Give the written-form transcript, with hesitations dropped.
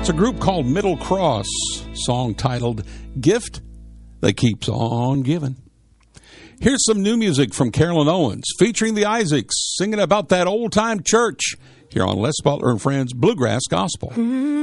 It's a group called Middle Cross, song titled Gift That Keeps On Giving. Here's some new music from Carolyn Owens, featuring the Isaacs, singing about that old-time church, here on Les Butler and Friends Bluegrass Gospel.